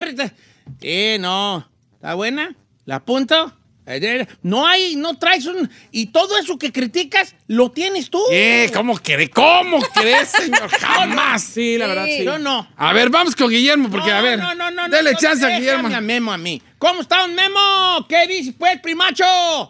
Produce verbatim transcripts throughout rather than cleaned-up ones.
siempre... Eh, no. ¿Está buena? ¿La apunto? No hay, no traes un... Y todo eso que criticas, lo tienes tú. Eh, ¿cómo crees? ¿Cómo crees, señor? Jamás. Sí, la verdad, sí. Yo no. A ver, vamos con Guillermo, porque, no, a ver, no, no, no, dale no, chance no, a Guillermo. déjame a Memo a mí. ¿Cómo está un Memo? ¿Qué dices, pues, primacho?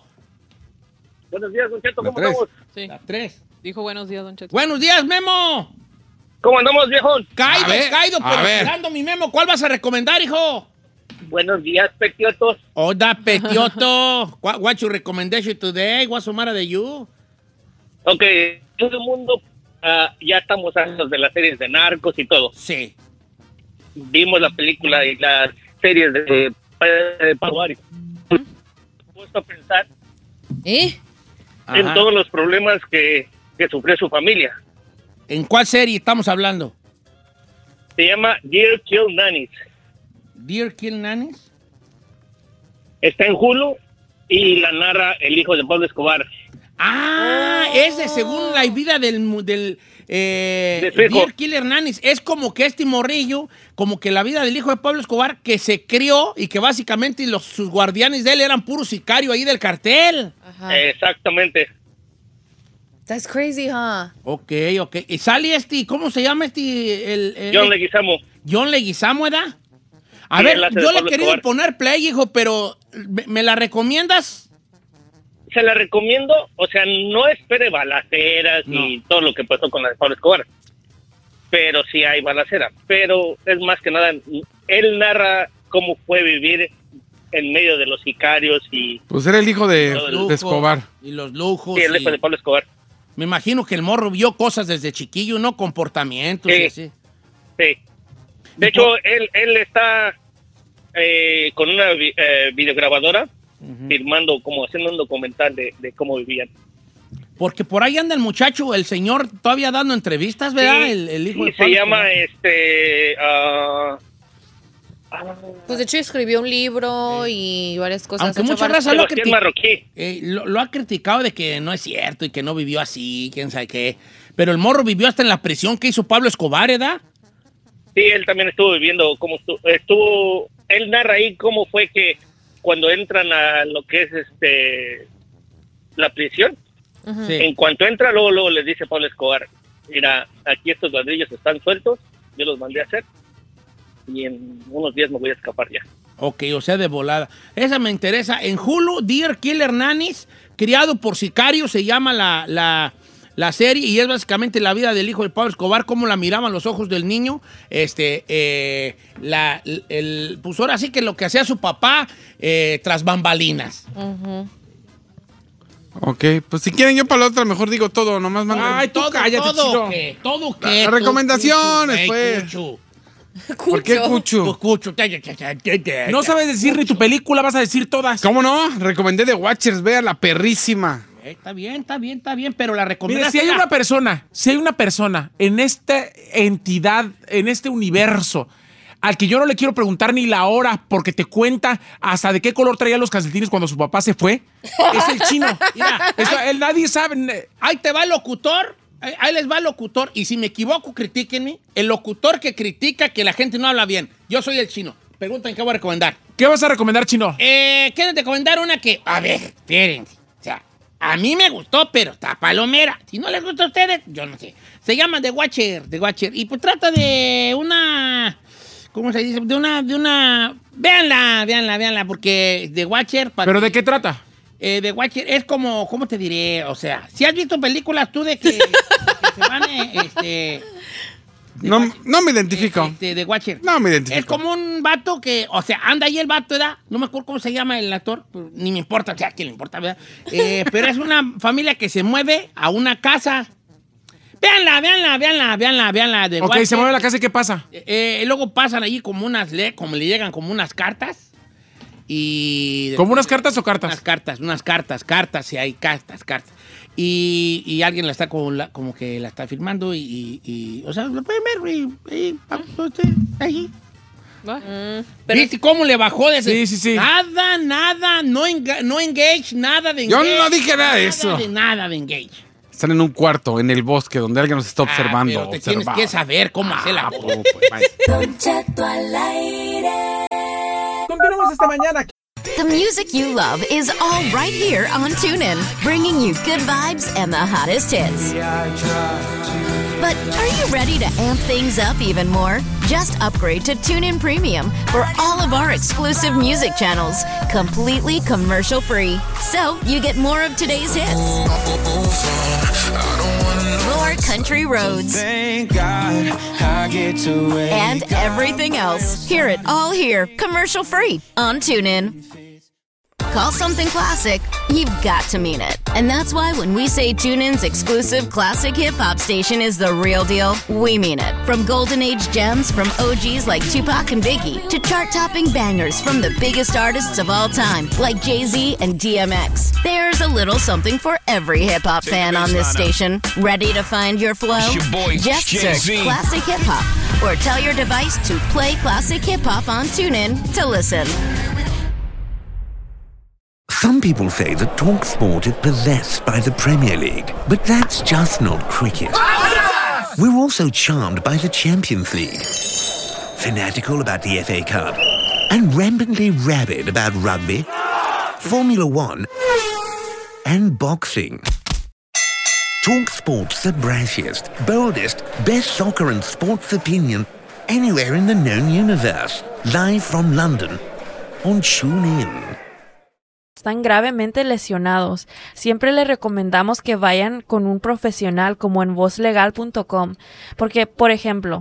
Buenos días, Don Cheto, La ¿cómo tres. estamos? Sí. La tres. Dijo buenos días, Don Cheto. Buenos días, Memo. ¿Cómo andamos, viejón? Caído, A ver, caído, a pero ver. esperando mi Memo. ¿Cuál vas a recomendar, hijo? Buenos días, petiotos. Hola, Petioto. What, what's your recommendation today? What's the matter with you? Ok, todo el mundo ah, ya estamos hartos de las series de narcos y todo. Sí. Vimos la película y las series de, de, de Paguari. Me he puesto a pensar ¿Eh? en Ajá. todos los problemas que, que sufrió su familia. ¿En cuál serie estamos hablando? Se llama Dear Kill Nannies. Dear Kill Nannies. Está en Hulu y la narra el hijo de Pablo Escobar. Ah, es de según la vida del, mu- del eh, De su hijo. Dear Killer Nannies. Es como que este morrillo, como que la vida del hijo de Pablo Escobar, que se crió y que básicamente los, sus guardianes de él eran puro sicario ahí del cartel. Ajá. Exactamente. That's crazy, huh? Ok, ok. Y sale este, ¿cómo se llama este? El, el- John Leguizamo. John Leguizamo, ¿verdad? A Sí, ver, él hace de yo le he Pablo querido Escobar. poner play, hijo, pero ¿me, me la recomiendas? Se la recomiendo, o sea, no espere balaceras No. y todo lo que pasó con la de Pablo Escobar. Pero sí hay balacera. Pero es más que nada, él narra cómo fue vivir en medio de los sicarios y Pues era el hijo de, Los de Escobar. Y los lujos. sí, el y- hijo de Pablo Escobar. Me imagino que el morro vio cosas desde chiquillo, ¿no? Comportamientos Sí. y así. Sí. De ¿Y hecho, por- él, él está eh, con una vi- eh, videograbadora Ujú. firmando, como haciendo un documental de, de cómo vivían. Porque por ahí anda el muchacho, el señor, todavía dando entrevistas, ¿verdad? Sí, el, el hijo sí, de se Pablo llama Escobar. este... ah, ah, Pues de hecho escribió un libro y varias cosas. Aunque Ha hecho mucha varias- raza lo ha, Sebastián criti- Marroquí. eh, lo, lo ha criticado de que no es cierto y que no vivió así, quién sabe qué. Pero el morro vivió hasta en la prisión que hizo Pablo Escobar, ¿verdad? Sí, él también estuvo viviendo cómo estuvo, estuvo, él narra ahí cómo fue que cuando entran a lo que es este la prisión, Ujú. Sí. en cuanto entra, luego, luego les dice Pablo Escobar, mira, aquí estos ladrillos están sueltos, yo los mandé a hacer y en unos días me voy a escapar ya. Ok, o sea, de volada. Esa me interesa. En Hulu, Dear Killer Nannies, criado por sicarios, se llama la, la, la serie y es básicamente la vida del hijo de Pablo Escobar, cómo la miraban los ojos del niño. Este, eh, la, el, pues ahora sí que lo que hacía su papá eh, tras bambalinas. Ujú. Ok, pues si quieren yo para la otra mejor digo todo, nomás manden. Ay, tú cállate, todo Chino. qué, todo La- qué. las tú, recomendaciones, Cuchu, pues. Cuchu. ¿Por qué Tú, Cuchu? Cuchu. Te- te- te- te- te- No sabes decir ni tu película, vas a decir todas. ¿Cómo no? Recomendé The Watchers, vea la perrísima. Eh, Está bien, está bien, está bien, pero la Mire, recomendación. si hay una persona, si hay una persona en esta entidad, en este universo, al que yo no le quiero preguntar ni la hora porque te cuenta hasta de qué color traía los calcetines cuando su papá se fue, es el Chino. Mira, Eso, él, nadie sabe. ahí te va el locutor, ahí, ahí les va el locutor, y si me equivoco, critíquenme. El locutor que critica que la gente no habla bien. Yo soy el Chino. Preguntan qué voy a recomendar. ¿Qué vas a recomendar, Chino? Eh, ¿quieres recomendar una que, a ver, espérense. O sea, a mí me gustó, pero está palomera. Si no les gusta a ustedes, yo no sé. Se llama The Watcher, The Watcher. Y pues trata de una... ¿Cómo se dice? De una... De una... Véanla, véanla, véanla, porque The Watcher... para ¿Pero que- de qué trata? Eh, The Watcher es como, ¿cómo te diré? O sea, si has visto películas tú de que, que se van, eh, este... The No, Watcher, no me identifico. este, The Watcher. No me identifico. Es como un vato que, o sea, anda ahí el vato, ¿verdad? No me acuerdo cómo se llama el actor, pero ni me importa, o sea, ¿quién le importa, verdad? Eh, pero es una familia que se mueve a una casa. Véanla, véanla, véanla, véanla, véanla. The Ok, Watcher. se mueve la casa y ¿qué pasa? Eh, eh, luego pasan allí como unas, le, como le llegan como unas cartas. Y... ¿Como unas cartas o cartas? Unas cartas, unas cartas, cartas, si hay cartas, cartas. Y, y alguien la está como, la- como que la está firmando y, y- y, o sea, lo pueden ver y, y vamos, usted, ahí. Mm, pero ¿Viste cómo le bajó de ese? Sí, sí, sí. Nada, nada, no, enga- no engage, nada de Yo engage. no dije nada de eso. Nada de nada de engage. Están en un cuarto, en el bosque, donde alguien nos está Ah, observando. pero te tienes observado. que saber cómo hacer la Ah, voz. pues, pues, vaya. Don Cheto al aire. vemos esta mañana. The music you love is all right here on TuneIn, bringing you good vibes and the hottest hits. But are you ready to amp things up even more? Just upgrade to TuneIn Premium for all of our exclusive music channels, completely commercial-free. So you get more of today's hits, more country roads, and everything else. Hear it all here, commercial-free on TuneIn. Call something classic, you've got to mean it. And that's why when we say TuneIn's exclusive classic hip-hop station is the real deal, we mean it. From golden age gems from O Gs like Tupac and Biggie to chart-topping bangers from the biggest artists of all time like Jay-Z and D M X. There's a little something for every hip-hop fan on this station. Ready to find your flow? Your boy, Just Jay-Z. search Classic Hip-Hop or tell your device to play Classic Hip-Hop on TuneIn to listen. Some people say that TalkSport is possessed by the Premier League, but that's just not cricket. We're also charmed by the Champions League, fanatical about the F A Cup, and rampantly rabid about rugby, Formula One, and boxing. TalkSport's the brashiest, boldest, best soccer and sports opinion anywhere in the known universe. Live from London on TuneIn. Están gravemente lesionados. Siempre les recomendamos que vayan con un profesional como en voz legal punto com, porque, por ejemplo,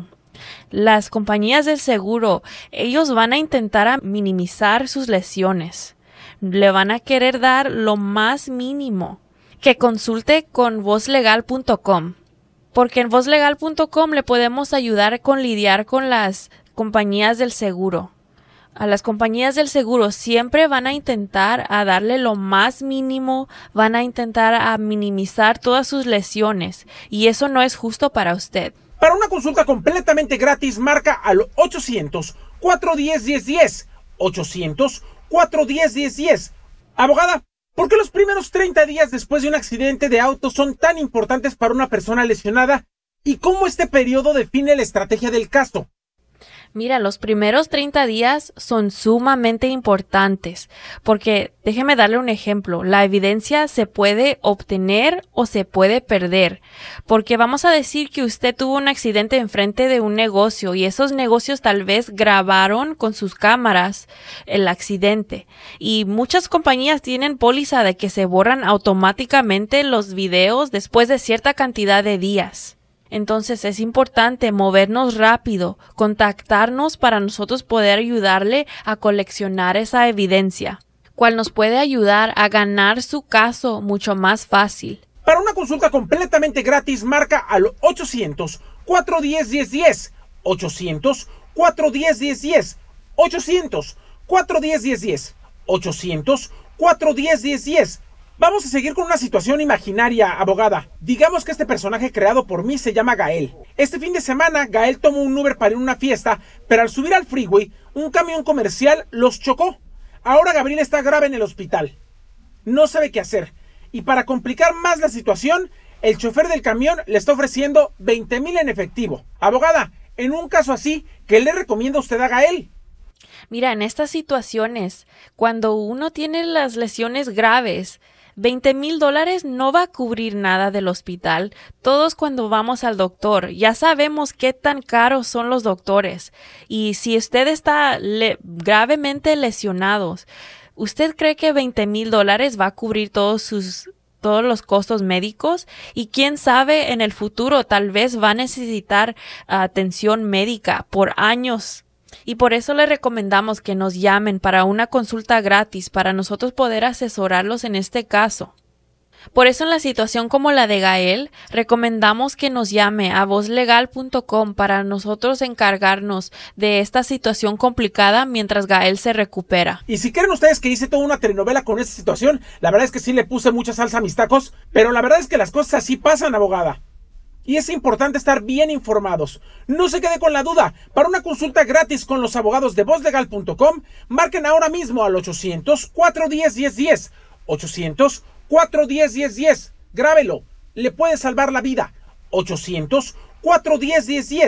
las compañías del seguro, ellos van a intentar a minimizar sus lesiones. Le van a querer dar lo más mínimo. Que consulte con voz legal punto com, porque en voz legal punto com le podemos ayudar con lidiar con las compañías del seguro. A las compañías del seguro siempre van a intentar a darle lo más mínimo, van a intentar a minimizar todas sus lesiones, y eso no es justo para usted. Para una consulta completamente gratis, marca al ochocientos, cuatro uno cero, uno cero uno cero. ochocientos, cuatro uno cero, uno cero uno cero. Abogada, ¿por qué los primeros treinta días después de un accidente de auto son tan importantes para una persona lesionada? ¿Y cómo este periodo define la estrategia del caso? Mira, los primeros treinta días son sumamente importantes porque, déjeme darle un ejemplo, la evidencia se puede obtener o se puede perder, porque vamos a decir que usted tuvo un accidente enfrente de un negocio y esos negocios tal vez grabaron con sus cámaras el accidente, y muchas compañías tienen póliza de que se borran automáticamente los videos después de cierta cantidad de días. Entonces es importante movernos rápido, contactarnos para nosotros poder ayudarle a coleccionar esa evidencia, cual nos puede ayudar a ganar su caso mucho más fácil. Para una consulta completamente gratis, marca al ochocientos, cuatro uno cero, uno cero uno cero. ochocientos, cuatro uno cero, uno cero uno cero. ochocientos, cuatro uno cero, uno cero uno cero. ochocientos, cuatro uno cero, uno cero uno cero. Vamos a seguir con una situación imaginaria, abogada. Digamos que este personaje creado por mí se llama Gael. Este fin de semana, Gael tomó un Uber para ir a una fiesta, pero al subir al freeway, un camión comercial los chocó. Ahora Gabriel está grave en el hospital. No sabe qué hacer. Y para complicar más la situación, el chofer del camión le está ofreciendo veinte mil en efectivo. Abogada, en un caso así, ¿qué le recomienda usted a Gael? Mira, en estas situaciones, cuando uno tiene las lesiones graves, veinte mil dólares no va a cubrir nada del hospital. Todos cuando vamos al doctor ya sabemos qué tan caros son los doctores. Y si usted está le- gravemente lesionado, ¿usted cree que veinte mil dólares va a cubrir todos sus todos los costos médicos? Y quién sabe, en el futuro tal vez va a necesitar atención médica por años. Y por eso les recomendamos que nos llamen para una consulta gratis para nosotros poder asesorarlos en este caso. Por eso en la situación como la de Gael, recomendamos que nos llame a voz legal punto com para nosotros encargarnos de esta situación complicada mientras Gael se recupera. Y si creen ustedes que hice toda una telenovela con esta situación, la verdad es que sí le puse mucha salsa a mis tacos, pero la verdad es que las cosas así pasan, abogada. Y es importante estar bien informados. No se quede con la duda. Para una consulta gratis con los abogados de voz legal punto com, marquen ahora mismo al ochocientos, cuatro uno cero, uno cero uno cero. ochocientos, cuatro uno cero, uno cero uno cero. Grábelo. Le puede salvar la vida. ochocientos, cuatro uno cero, uno cero uno cero.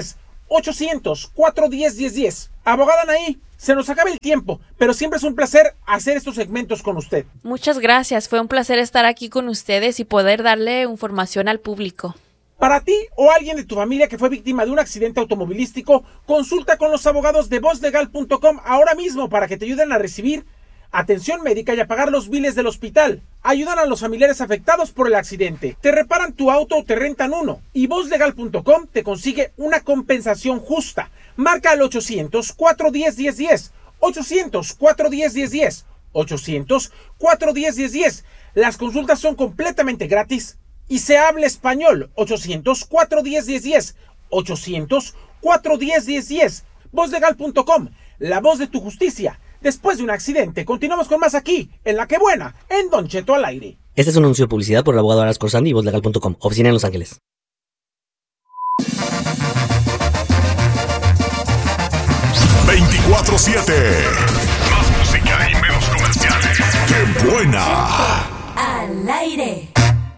ochocientos, cuatrocientos diez, diez diez. Abogada Anaí, se nos acaba el tiempo, pero siempre es un placer hacer estos segmentos con usted. Muchas gracias, fue un placer estar aquí con ustedes y poder darle información al público. Para ti o alguien de tu familia que fue víctima de un accidente automovilístico, consulta con los abogados de voz legal punto com ahora mismo para que te ayuden a recibir atención médica y a pagar los biles del hospital. Ayudan a los familiares afectados por el accidente. Te reparan tu auto o te rentan uno. Y voz legal punto com te consigue una compensación justa. Marca al ochocientos, cuatrocientos diez, diez diez. ochocientos, cuatrocientos diez, diez diez. ochocientos, cuatrocientos diez, diez diez. Las consultas son completamente gratis y se habla español. ochocientos, cuatrocientos diez, diez diez. ochocientos, cuatrocientos diez, diez diez. voz legal punto com, la voz de tu justicia. Después de un accidente, continuamos con más aquí, en La Que Buena, en Don Cheto al aire. Este es un anuncio de publicidad por el abogado Aras Corsandi y voz legal punto com, oficina en Los Ángeles. veinticuatro siete. Más música y menos comerciales. ¡Qué buena! Al aire.